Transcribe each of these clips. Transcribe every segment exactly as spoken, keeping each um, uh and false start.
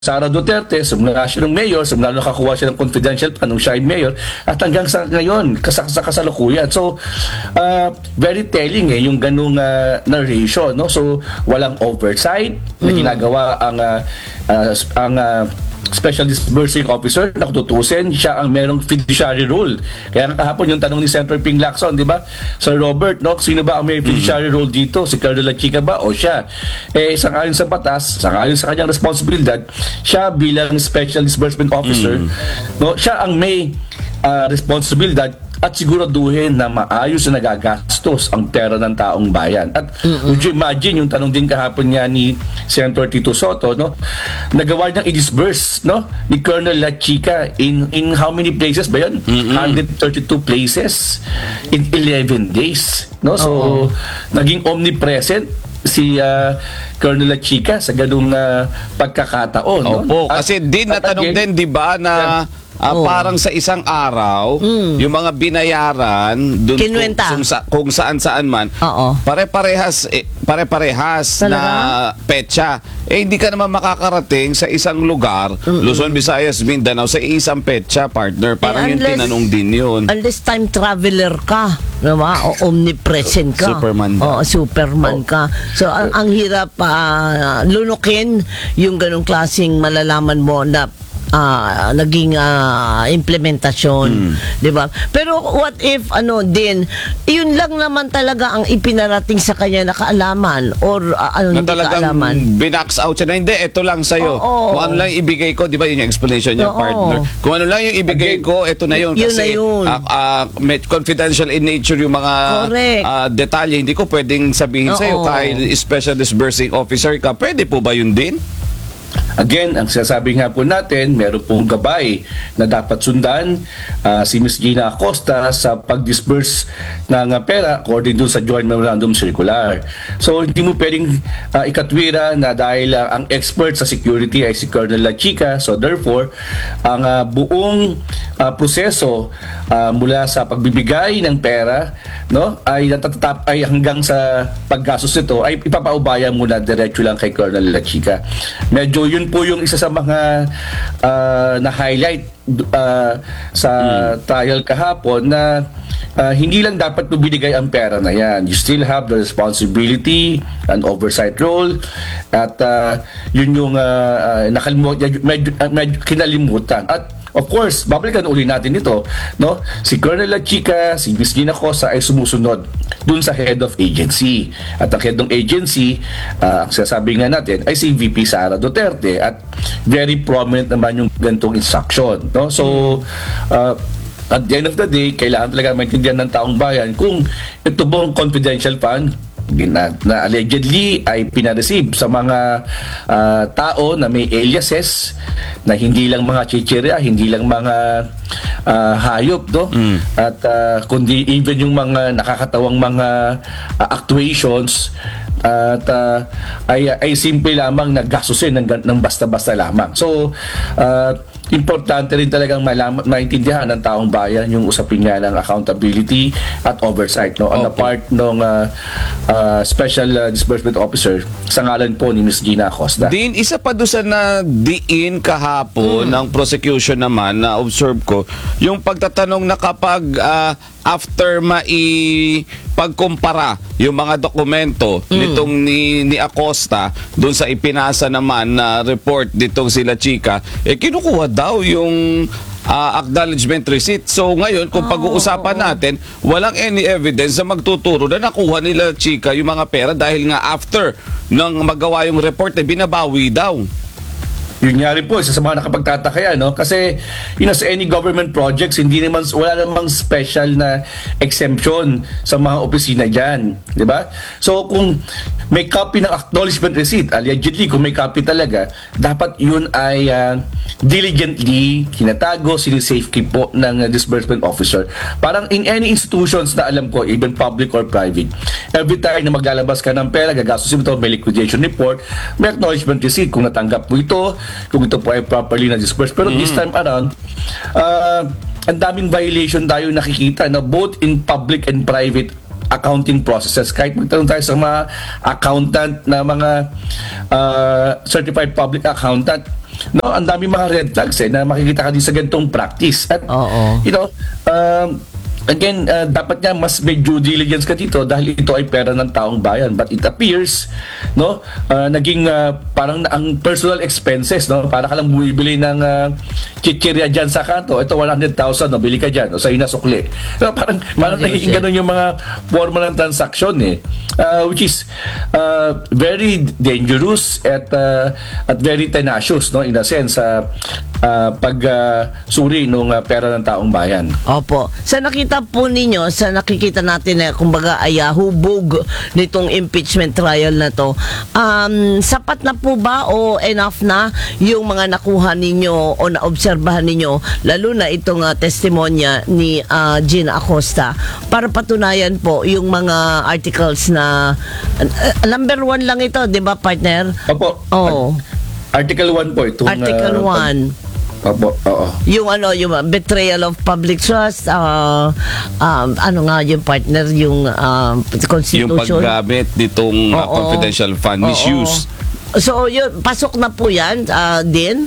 Sara Duterte, sumula siya ng mayor, sumula nakakuha siya ng confidential pa nung siya ay mayor, at hanggang sa ngayon, kas sa kasalukuyan. So, uh, very telling eh, yung ganung uh, narration, no? So, walang oversight na ginagawa ang, uh, uh, ang uh, Special Disbursing Officer na kututusin, siya ang merong fiduciary role. Kaya kahapon yung tanong ni Senator Ping Lacson, di ba? Sir Robert, no? Sino ba ang may fiduciary role dito? Si Colonel La Chica ba o siya? Eh, sangayon sa batas, sangayon sa kanyang responsibilidad, siya bilang Special Disbursement Officer, mm. no? Siya ang may uh, responsibilidad at siguraduhin na maayos na nagagastos ang pera ng taong bayan. At mm-hmm. would you imagine yung tanong din kahapon niya ni Senator Tito Soto, no? Nagawa niyang i-disburse, no? Ni Colonel La Chica in in how many places ba yun? Mm-hmm. one hundred thirty-two places in eleven days, no? So oh. naging omnipresent si uh, Colonel La Chica sa ganung uh, pagkakataon. Opo, no? kasi din natanong din, di ba, na Uh, oh. parang sa isang araw, mm. yung mga binayaran dun kung, kung, sa, kung saan-saan man, uh-oh. pare-parehas eh, pare-parehas na petsa. Eh hindi ka naman makakarating sa isang lugar, mm-hmm. Luzon, Visayas, Mindanao, sa isang petsa, partner. Parang eh, unless, yung tinanong din yun. Unless time traveler ka, diba? O omnipresent ka. Superman. O Superman oh. ka. So ang, ang hirap uh, lunukin yung ganong klaseng malalaman mo na Uh, naging uh, implementasyon, mm. 'di ba? Pero what if ano din, yun lang naman talaga ang ipinarating sa kanya na kaalaman or uh, ano na talagang binax out siya na hindi, ito lang sa'yo. Oh, oh. Kung ano lang ibigay ko, 'di ba yun yung explanation niya, oh, partner. Kung ano lang yung ibigay ko, ito na yun. Yun kasi na yun. Uh, uh, confidential in nature yung mga uh, detalye, hindi ko pwedeng sabihin oh, sa'yo. Oh. Kahit special disbursing officer ka, pwede po ba yun din? Again, ang sinasabi nga po natin, meron pong gabay na dapat sundan uh, si Miz Gina Acosta sa pag-disburse ng uh, pera according dun sa Joint Memorandum Circular. So, hindi mo pwedeng uh, ikatwira na dahil uh, ang expert sa security ay si Colonel La Chica. So, therefore, ang uh, buong uh, proseso uh, mula sa pagbibigay ng pera, no, ay natatatap ay hanggang sa paggastos nito ay ipapaubaya muna diretso lang kay Colonel La Chica. Medyo yun po yung isa sa mga uh, na-highlight uh, sa hmm. trial kahapon na uh, hindi lang dapat binigay ang pera na yan. You still have the responsibility and oversight role at uh, yun yung uh, uh, nakalimutan, medyo, medyo kinalimutan. At of course, babalikan uli natin ito, no? Si Colonel La Chica, si Miz Gina Acosta ay sumusunod dun sa head of agency. At ang head ng agency, uh, ang sasabi nga natin, ay si V P Sara Duterte. At very prominent naman yung gantong instruction, no? So, uh, at the end of the day, kailangan talaga maintindihan ng taong bayan kung ito bang confidential fund na, na allegedly ay pinareceive sa mga uh, tao na may aliases na hindi lang mga chichirya, hindi lang mga uh, hayop, no? Mm. At uh, kundi even yung mga nakakatawang mga uh, actuations at uh, ay, ay simple lamang naggastusin ng, ng basta-basta lamang. So, uh, importante rin talagang malaman, maintindihan ng taong bayan yung usapin nga ng accountability at oversight, no, on okay. the part ng uh, uh, Special uh, Disbursement Officer sa ngalan po ni Miz Gina Acosta. Din, isa pa doon sa na diin kahapon mm. ng prosecution naman na observe ko, yung pagtatanong na kapag uh, after mai pagkumpara yung mga dokumento mm. nitong ni, ni Acosta doon sa ipinasa naman na report ditong sila Chica, eh kinukuha daw yung uh, acknowledgement receipt. So ngayon, kung oh, pag-uusapan oh, oh. natin, walang any evidence na magtuturo na nakuha nila Chica yung mga pera dahil nga after nang magawa yung report, eh binabawi daw. Yun nga rin po, isa sa mga nakapagtataka yan, no? Kasi, you know, sa any government projects, hindi naman, wala namang special na exemption sa mga opisina dyan. Di ba? So, kung may copy ng acknowledgement receipt, allegedly, kung may copy talaga, dapat yun ay uh, diligently kinatago, sinisafekeep po ng uh, disbursement officer. Parang in any institutions na alam ko, even public or private, every time na maglalabas ka ng pera, gagastos ito, may liquidation report, may acknowledgement receipt kung natanggap mo ito, kung ito po ay properly na-disbursed. Pero mm. this time around, uh, ang daming violation tayo nakikita na both in public and private accounting processes. Kahit magtanong tayo sa mga accountant na mga uh, certified public accountant, no, ang dami mga red flags eh, na makikita ka din sa ganitong practice. At, Oo. you know, um, again, uh, dapat nga mas may due diligence ka dito dahil ito ay pera ng taong bayan. But it appears, no, uh, naging uh, parang ang personal expenses, no, para ka lang bumibili ng uh, chichirya dyan sa kanto. Ito one hundred thousand, no, bili ka dyan, o sa inasukli. So, parang, parang Okay, naging okay. ganun yung mga forma ng transaksyon eh. Uh, which is uh, very dangerous at uh, at very tenacious, no, in a sense, sa uh, pag uh, suri ng uh, pera ng taong bayan. Opo. Sa nakita po ninyo, sa nakikita natin na kumbaga ay ah, hubog nitong impeachment trial na to, um, sapat na po ba o enough na yung mga nakuha ninyo o naobserbahan ninyo, lalo na itong uh, testimonya ni uh, Gina Acosta, para patunayan po yung mga articles na uh, number one lang ito, di ba, partner? Opo. Oo. Article one po itong Article uh, one. Opo, oo. Yung ano, yung uh, betrayal of public trust, uh, um, ano nga yung partner, yung um, Yung constitution. paggamit nitong uh, Oo. confidential fund Oo. misuse. So, yun, pasok na po yan uh, din?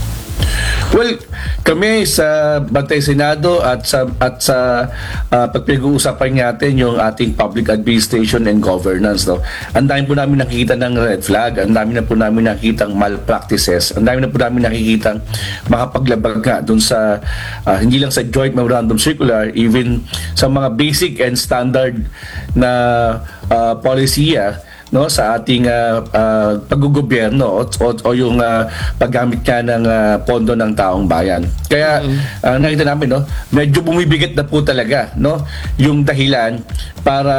Well, kami sa Bantay Senado at sa at sa uh, pagpag-uusapan natin yung ating public administration and governance, no. Ang dami po namin nakikita ng red flag, ang dami na po namin nakikitang malpractices, ang dami na po namin nakikitang makapaglabag nga doon sa uh, hindi lang sa joint memorandum circular, even sa mga basic and standard na uh, polisiya, no, sa ating uh, uh, paggogobyerno o, o, o yung uh, paggamit ka ng uh, pondo ng taong bayan. Kaya uh, nakita namin, no, medyo bumibigat na po talaga, no, yung dahilan para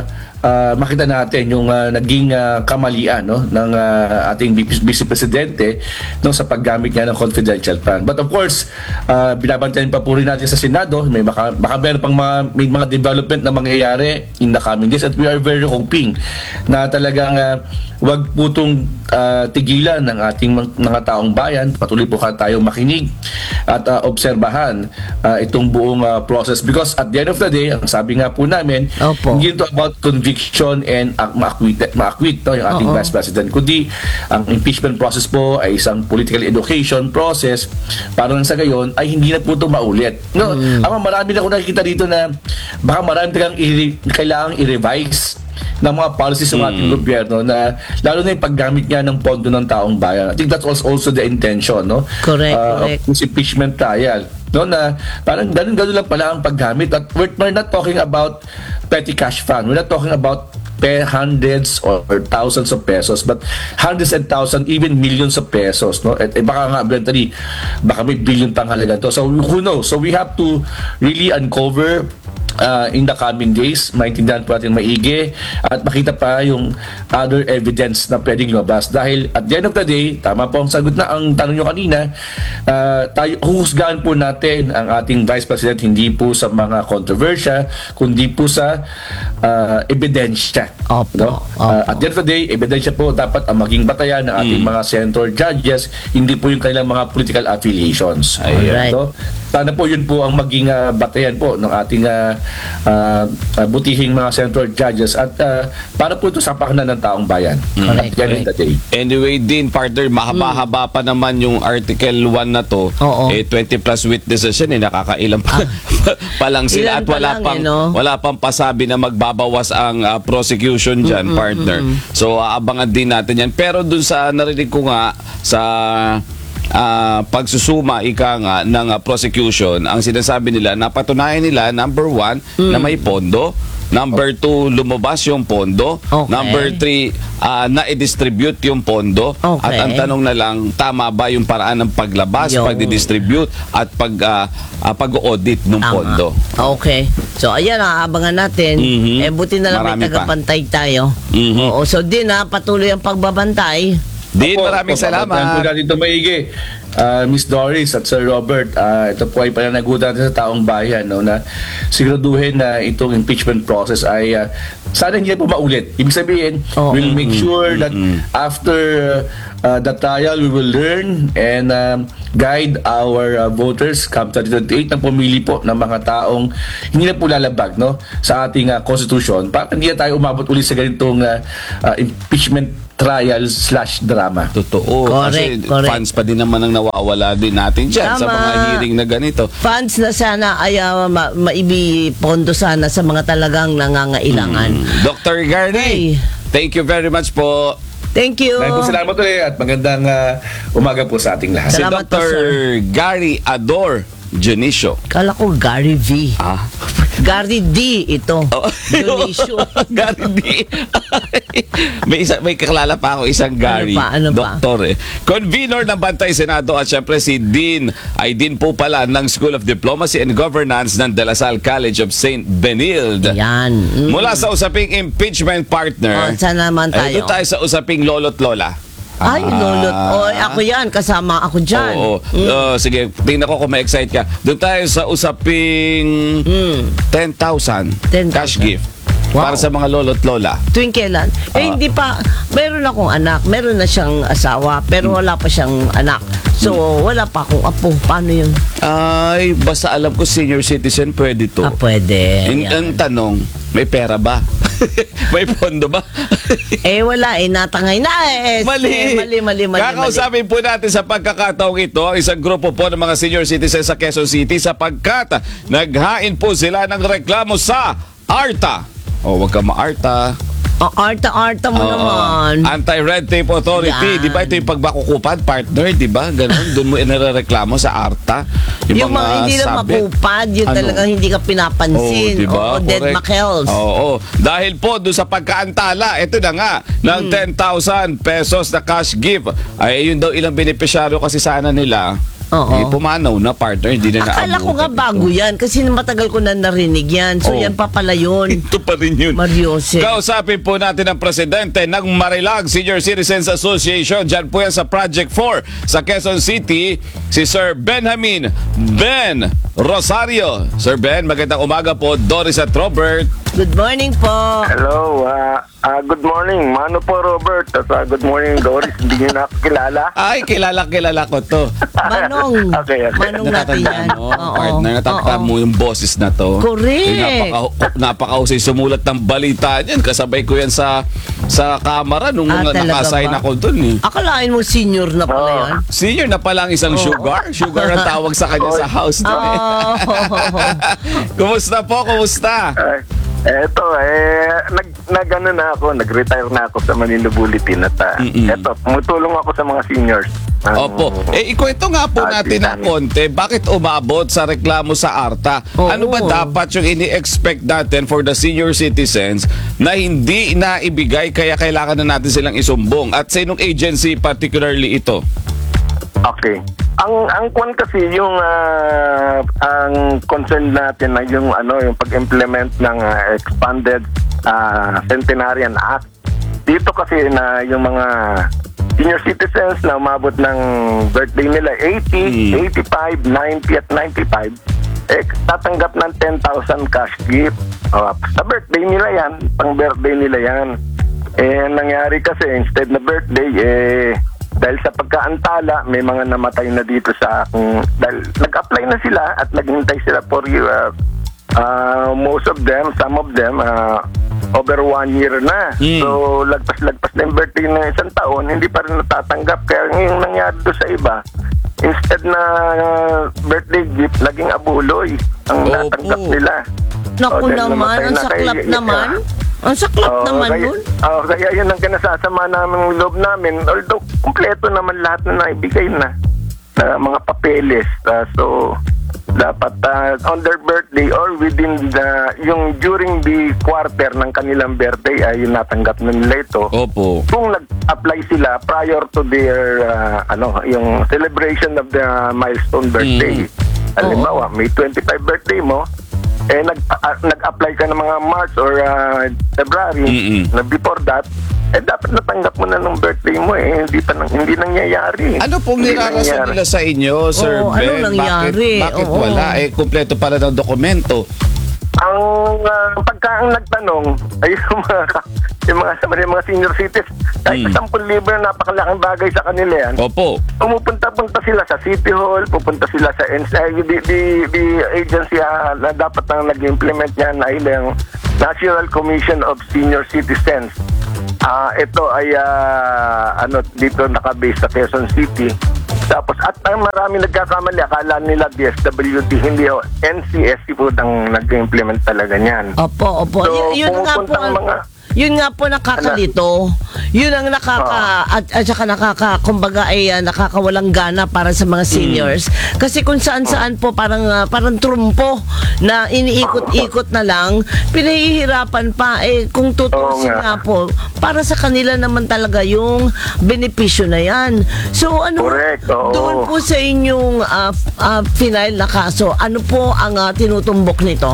uh, makita natin yung uh, naging uh, kamalian, no, ng uh, ating Vice Presidente, no, sa paggamit niya ng confidential fund. But of course, uh, binabantayan pa po rin natin sa Senado, may baka, baka meron pang mga, may mga development na mangyayari in the coming days, at we are very hoping na talagang uh, wag po itong uh, tigilan ng ating mga, mga taong bayan. Patuloy po ka tayong makinig at uh, obserbahan uh, itong buong uh, process, because at the end of the day, ang sabi nga po namin, Opo. hindi ito about conviction and uh, ma-acquit, ma-acquit, no, yung ating Oo. Vice President, kundi ang impeachment process po ay isang political education process para nang sa gayon ay hindi na po ito maulit. No, ama, marami na ako nakikita dito na baka marami talagang i- kailangang i-revise ng mga policies ng ating gobyerno, na lalo na yung paggamit niya ng pondo ng taong bayan. I think that's also, also the intention, no? Correct, Uh, correct. of this impeachment trial. No, na parang ganun-ganun lang pala ang paggamit. At we're, we're not talking about petty cash fund. We're not talking about pe- hundreds or, or thousands of pesos, but hundreds and thousands, even millions of pesos, no? At eh, baka nga eventually baka may billion pang halaga to. So who knows? So we have to really uncover uh, in the coming days, maintindihan po natin maigi at makita pa yung other evidence na pwedeng lumabas. Dahil at the end of the day, tama po ang sagot na ang tanong nyo kanina, uh, tayo, huhusgahan po natin ang ating Vice President hindi po sa mga kontrobersya, kundi po sa uh, ebidensya. Opo, No? Uh, at the end of the day, ebidensya po dapat ang maging batayan ng ating mga senator judges, hindi po yung kanilang mga political affiliations. Alright. So, sana po yun po ang maging uh, batayan po ng ating uh, uh, uh, butihing mga senator judges, at uh, para po ito sa pakanan ng taong bayan. At Correct, the end of the day. Anyway din, partner, mahaba-haba pa naman yung Article one na to. Oo. Eh, twenty plus witnesses yan, eh, nakakailang pa, pa lang sila. Ilan At pa wala lang, pang, eh, no? wala pang pasabi na magbabawas ang uh, prosecution dyan, partner. So, aabangan din natin yan. Pero dun sa narinig ko nga, sa ah, pagsusuma ika nga ng ah, prosecution, ang sinasabi nila, napatunayan nila, number one, na may pondo. Number two, lumabas yung pondo. Okay. Number three, ah, na-distribute yung pondo. Okay. At ang tanong na lang, tama ba yung paraan ng paglabas, Yung- pag-distribute, at pag, ah, ah, pag-audit ng Tama. pondo? Okay. So, ayan, aabangan natin. Mhm. Eh, buti na lang Marami may pa. tagapantay tayo. Mhm. Oo. So, din ha, patuloy ang pagbabantay. Din, Opo, maraming opo, babantayan po salamat. natin ito maigi. Uh, Miss Doris at Sir Robert, uh, ito po ay pananagutan natin sa taong bayan, no, na siguraduhin na itong impeachment process ay uh, sana hindi na po maulit. Ibig sabihin, Oo. we'll make sure that after uh, the trial, we will learn and um, guide our uh, voters come twenty twenty-eight na pumili po ng mga taong hindi na po lalabag, no, sa ating uh, constitution, para hindi na tayo umabot ulit sa ganitong uh, uh, impeachment trial slash drama. Totoo. Correct, Kasi correct. fans pa din naman ang nawawala din natin dyan sa Tama. mga hearing na ganito. Funds na sana ay uh, ma- maibipondo sana sa mga talagang nangangailangan. Doctor Gary, Ay. thank you very much po. Thank you. Maraming po salamat ulit at magandang ah, umaga po sa ating lahat. Si Salamat po, Doctor sir. Gary Ador Junicio. Kala ko Gary V. Ah. Gary D ito. Oh. Dionisio. Gary D. may isa, may kakilala pa ako isang Gary. Ano pa? Ano pa? Doktor eh. Convenor ng Bantay Senado at syempre si Dean ay Dean po pala ng School of Diplomacy and Governance ng De La Salle College of Saint Benilde. Yan. Mm. Mula sa usaping impeachment partner. Oh, saan naman Ay, tayo? doon tayo sa usaping lolo't lola. Ay, Ah. lolot. Oy, ako yan. Kasama ako dyan. Oo. Uh, sige, tingnan ko kung ma-excite ka. Doon tayo sa usaping Mm. ten thousand ten thousand. cash gift Wow. para sa mga lolo't lola. Tuwing kailan? Eh, Ah. hindi pa. Meron akong anak. Meron na siyang asawa. Pero wala pa siyang anak. So, wala pa akong apo. Paano yun? Ay, basta alam ko senior citizen pwede to. Ah, pwede. In, Yan. ang tanong, may pera ba? May pondo ba? Eh, wala. Eh, natangay na. Eh, Mali. Eh, mali, mali, mali. Kakausapin po natin sa pagkakataong ito ang isang grupo po ng mga senior citizens sa Quezon City sapagkat naghain po sila ng reklamo sa ARTA. O, wag ka ma-ARTA. Oh, arta-arta mo Oo. naman. Anti-Red Tape Authority. Yan. Di ba ito yung pagbakukupan, partner? Di ba? Ganon. Doon mo inareklamo sa ARTA. Yung, mga hindi na sabit. makupad, yung Ano? talagang hindi ka pinapansin. Oo, diba? Oo, dead Correct. makels. Oo. Dahil po doon sa pagkaantala, ito na nga, ng Hmm. ten thousand pesos na cash gift. Ay, yun daw ilang benepisyaryo kasi sana nila. Oo. Eh, pumanaw na, partner. Hindi na Akala ko nga naabutan bago ito. yan kasi matagal ko na narinig yan. So, Oo. yan pa pala yun. Ito pa rin yun. Mariose. Kausapin po natin ang presidente ng Marilag Senior Citizens Association. Diyan po yan sa Project four sa Quezon City, si Sir Benjamin Ben Rosario. Sir Ben, magandang umaga po. Doris at Robert. Good morning po. Hello, ah ah, good morning. Mano po, Robert. At ah, good morning, Doris. Hindi niyo na ako kilala. Ay, kilala kilala ko to. Manong. Okay, okay. Manong natin yan. Natatandaan mo, Oo. partner, natatandaan Oo. mo yung boses na to. Correct. Eh, napaka, napakahusay sumulat ng balita niyan. Kasabay ko yan sa sa kamera nung Ah, talaga nakasign ba? ako dun eh. Akalain mo senior na pala Oo. yan. Senior na pala ang isang sugar. Sugar ang tawag sa kanya sa house. No? Oh. Kumusta po? Kumusta? Ay, eto, eh, nag, nag ano na ako, nag-retire na ako sa Manila Bulletin at ah, Mm-mm. eto, tumutulong ako sa mga seniors. Ang- Opo. Eh, ikwento nga po Ah, natin ng namin. konti. Bakit umabot sa reklamo sa ARTA? Oo. Ano ba dapat yung ini-expect natin for the senior citizens na hindi na ibigay kaya kailangan na natin silang isumbong? At sa inong agency particularly ito? Okay. Ang ang kwan kasi yung ah, ang concern natin na yung ano yung pag-implement ng ah, expanded ah, Centenarian Act. Dito kasi na yung mga senior citizens na umabot ng birthday nila eighty, Mm. eighty-five, ninety at ninety-five eh tatanggap ng ten thousand cash gift. Oh, sa birthday nila yan, pang birthday nila yan. Eh nangyari kasi instead na birthday eh dahil sa pagkaantala, may mga namatay na dito sa aking... Dahil nag-apply na sila at naghintay sila for you. Uh, uh, most of them, some of them, uh, over one year na. Mm. So, lagpas-lagpas na yung birthday ng isang taon, hindi pa rin natatanggap. Kaya ngayong nangyari doon sa iba, instead na uh, birthday gift, naging abuloy ang Opo. natanggap nila. Naku Oh, dahil naman, namatay ang na saklap kay- naman. Ang saklap Oo, naman kaya, nun. oo, kaya yun ang kinasasama namin ng loob namin. Although, kumpleto naman lahat na naibigay na, na mga papeles. Ah, so, dapat ah, on their birthday or within the, yung during the quarter ng kanilang birthday ay yung natanggap na nila ito. Opo. Kung nag-apply sila prior to their, ah, ano, yung celebration of the milestone birthday. Halimbawa, may twenty-five birthday mo, eh nag ah, nag-apply ka ng mga March or ah, February Mm-mm. na before that, eh dapat natanggap mo na ng birthday mo eh hindi pa nang, hindi nangyayari. Ano pong Hindi nilarason nangyayari. nila sa inyo, Sir Oo, ano Ben? nangyari? Bakit, bakit Oo. wala? Eh, kumpleto pala ng dokumento. Ang uh, pagka ang nagtanong ay yung mga yung mga, yung mga senior citizens kahit Mm. ten libo na napakalaking bagay sa kanila yan. Opo. Pumupunta-punta sila sa City Hall, pupunta sila sa N C I, the, the, the agency ah, na dapat nang nag-implement yan ay yung National Commission of Senior Citizens. Ah, ito ay ah, ano dito naka-base sa Quezon City. Tapos at ang marami nagkakamali, akala nila D S W D, hindi ho, N C S C po ang nag-implement talaga niyan. Opo, opo. So, Y- yun nga po, pumupuntang ang- mga- yun nga po nakakalito. Yun ang nakaka at, at saka nakaka kumbaga ay ah, nakakawalang gana para sa mga seniors. Kasi kung saan-saan po parang ah, parang trumpo na iniikot-ikot na lang, pinahihirapan pa eh kung tutusin Oo nga. nga po para sa kanila naman talaga yung benepisyo na yan. So ano Correct, oo. doon po sa inyong ah, f- ah, final na kaso, ano po ang ah, tinutumbok nito?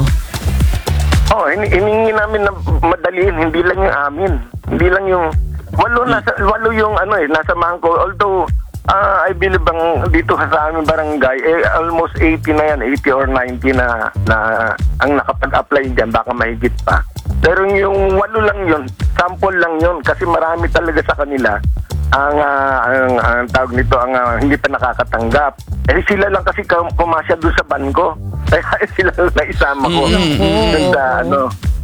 Oh, ini iningi namin na madaliin, hindi lang yung amin. Hindi lang yung walo nasa walo yung ano eh nasa Mangko. Although ah, I believe bang dito sa aming barangay eh almost eighty na yan, eighty or ninety na na ang nakapag-apply diyan, baka mahigit pa. Pero yung walo lang yun, sample lang yun kasi marami talaga sa kanila ang, ah, ang, ang tawag nito ang ah, hindi pa nakakatanggap. Eh sila lang kasi kum- pumasya doon sa bangko. Kaya sila lang na isama ko. Mm. Doon sa ano.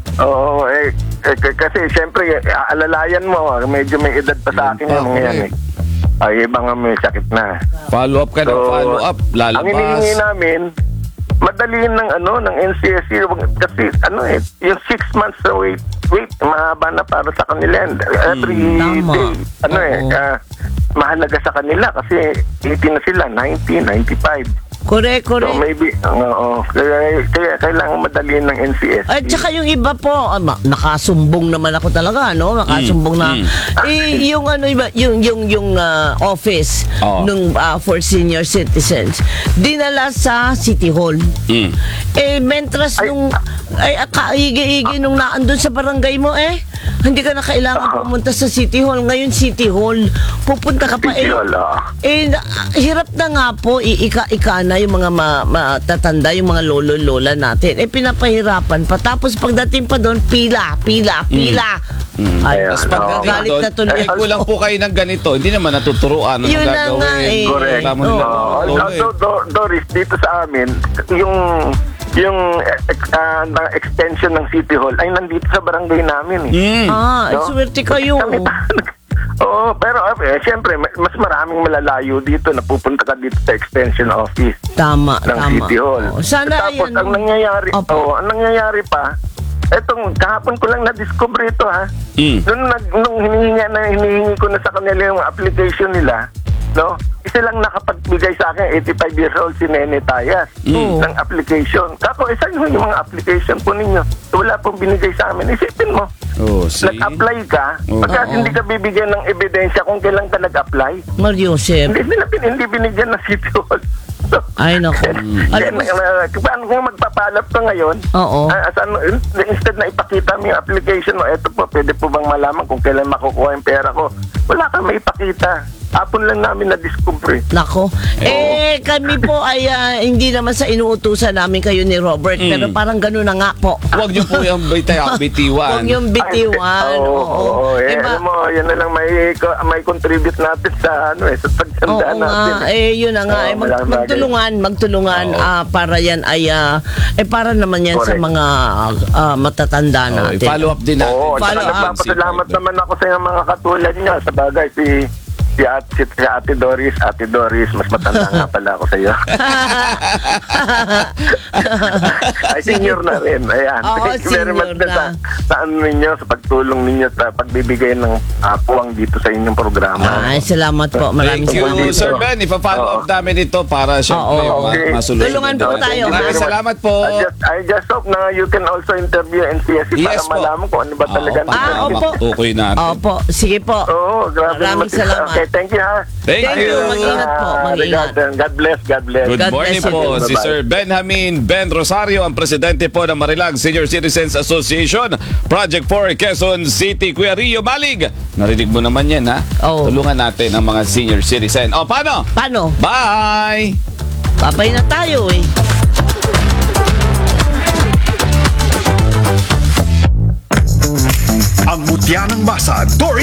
Oo, eh, eh, k- kasi siyempre, eh, alalayan mo, medyo may edad pa sa akin yung mga yan eh. Ay, iba nga may sakit na. Follow up ka na, follow up. ang hinihingi Lalabas. namin, madaliin ng ano, ng N C S C, kasi ano eh, yung six months na wait, wait, mahaba na para sa kanila. Every tama. day, ano eh, Oo. ah, mahalaga sa kanila kasi eighty na sila, ninety, ninety-five. Correct, So correct. maybe, oo, kaya, kaya kailangan madaliin ng N C S C. At saka yung iba po, ah, ma- nakasumbong naman ako talaga, no? Nakasumbong na. mm. Eh, yung ano iba, yung yung yung ah, office Oo. nung ah, for senior citizens, dinala sa City Hall. Mm. Eh, mentras Ay, nung ay ah, kaigi-igi nung naandun sa barangay mo eh, hindi ka na kailangan pumunta sa City Hall. Ngayon City Hall, pupunta ka pa eh. City Hall, oo. Eh, na- hirap na nga po, iika-ika na yung mga ma- matatanda, yung mga lolo-lola natin. Eh, pinapahirapan pa. Tapos pagdating pa doon, pila, pila, pila. Ay, Ayan, Tapos oo. pagdating galit doon, na tuloy eh, ako. kulang po kayo ng ganito. Hindi naman natuturuan. Ano Yun na gagawin? nga eh. Correct. Reklamo nila. Oo. Oo, Uh, eh. although, Do- Doris, dito sa amin, yung yung eh, ah, na extension ng City Hall ay nandito sa barangay namin eh. Mm. Ah, No? swerte kayo. Kami pa- Oo, pero eh, siyempre, ma- mas maraming malalayo dito na pupunta ka dito sa extension office Tama, ng tama. City Hall. Oo. Sana Tapos yan. ang nangyayari, Opo. oh, ang nangyayari pa, etong kahapon ko lang na-discover ito ha. Mm. Nung, nag, nung hinihingi, na, hinihingi ko na sa kanila yung application nila, no? Isa lang nakapagbigay sa akin, eighty-five years old, si Nene Tayas, Mm. ng application. Kako, isa yung mga application po ninyo. Wala pong binigay sa amin. Isipin mo, Oh, see? nag-apply ka, Oo. pagka Oo. hindi ka bibigyan ng ebidensya kung kailan ka nag-apply, Mario Joseph. hindi, nila, bin- hindi binigyan ng City Hall. So, Ay, naku. Alam then, mo, uh, paano kung magpapalap ka ngayon? Oo. Ah, saan- instead na ipakita mo yung application mo, eto po, pwede po bang malaman kung kailan makukuha yung pera ko? Wala kang may ipakita. Hapon lang namin na-discover. eh. nako. Eh, kami po ay ah, hindi naman sa inuutusan namin kayo ni Robert, Mm. pero parang gano'n na nga po. Huwag niyo po yung bitay- bitiwan. Huwag yung bitiwan. Ay, oo, Oo. oo, eh, Eh, ba- alam mo, yan na lang may, may contribute natin sa, ano eh, sa Oo pagtandaan nga, natin. eh yun na nga, Oo, eh, mag- malaking bagay. magtulungan, magtulungan Oo. ah, para yan ay, ah, eh para naman yan sa Correct. mga ah, matatanda Oh, natin. follow up din natin. Oo, Follow tsaka up. nagpapasalamat naman ako sa mga katulad niya. Sa bagay, si si Ate, si, si Ate Doris, Ate Doris, mas matanda nga pala ako sa iyo. Ay, senior na rin. Ayan. Oo, Thank you very much senior sa, na. sa ano ninyo, sa pagtulong ninyo, sa pagbibigay ng uh, puwang dito sa inyong programa. Ay, salamat po. Maraming Thank you, salamat. Sir Ben. Ipa-follow up namin ito para syempre Oo, ma- okay. masolusyon. Tulungan po natin. tayo, ha? Maraming salamat po. I just, I just hope na you can also interview N C S C Yes para po. malaman kung ano ba talaga. Oo, para Ah, opo. matukoy natin. Opo, sige po. Oo, grabe. Maraming naman. salamat. Okay, thank you ha. Thank Thank you. Mag-ingat po, Ah, mag-ingat. God, God bless, God bless. Good God morning bless you. po, si Bye-bye. Sir Benjamin Ben Rosario, ang presidente po ng Marilag Senior Citizens Association, Project for Quezon City, Kuya Rio Malig. Narinig mo naman yan, ha? Oo. Tulungan natin ang mga senior citizen. O, paano? Paano? Bye! Papay na tayo eh. Ang mutya ng masa, Doris